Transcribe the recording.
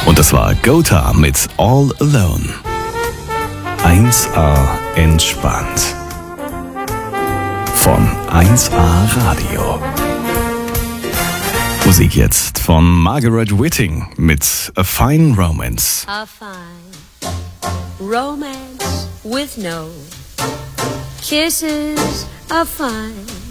Und das war Gotha mit All Alone. 1A entspannt. Von 1A Radio. Musik jetzt von Margaret Whiting mit A Fine Romance. A fine romance with no kisses. A fine